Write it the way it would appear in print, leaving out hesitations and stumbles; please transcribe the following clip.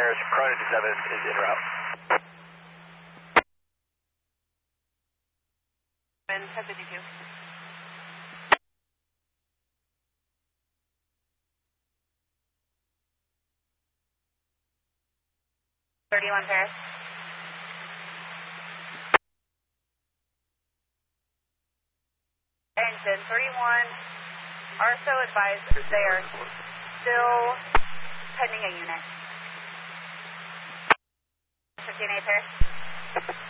Paris, Cronin 27 is en route. 1052. Paris. Engine 31, ARSO advised they are still pending a unit. 15A Paris.